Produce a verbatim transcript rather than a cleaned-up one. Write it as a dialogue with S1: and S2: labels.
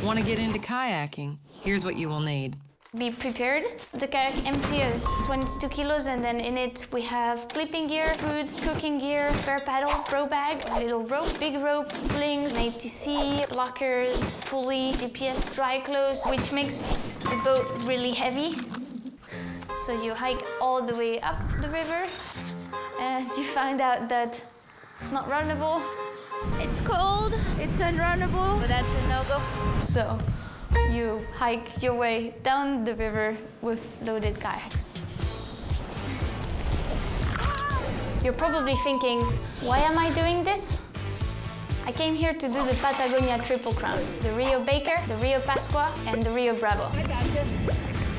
S1: Want to get into kayaking? Here's what you will need.
S2: Be prepared. The kayak empty is twenty-two kilos, and then in it we have sleeping gear, food, cooking gear, spare paddle, pro bag, a little rope, big rope, slings, an A T C, blockers, pulley, G P S, dry clothes, which makes the boat really heavy. So you hike all the way up the river, and you find out that it's not runnable.
S3: It's cold, it's unrunnable, but that's a no-go.
S2: So you hike your way down the river with loaded kayaks. You're probably thinking, why am I doing this? I came here to do the Patagonia Triple Crown, the Rio Baker, the Rio Pascua, and the Rio Bravo.
S3: I got this.